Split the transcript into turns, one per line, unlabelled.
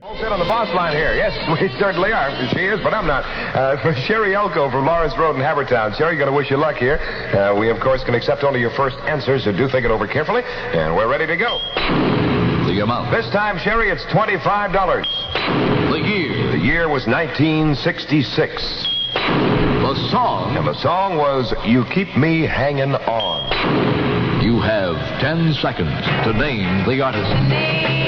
Sit on the boss line here. Yes, we certainly are. She is, but I'm not. For Sherry Elko from Lawrence Road in Havertown. Sherry, going to wish you luck here. We, of course, can accept only your first answer, so do think it over carefully. And we're ready to go.
The amount.
This time, Sherry, it's $25.
The year.
The year was 1966.
The song.
And the song was You Keep Me Hanging On.
You have 10 seconds to name the artist.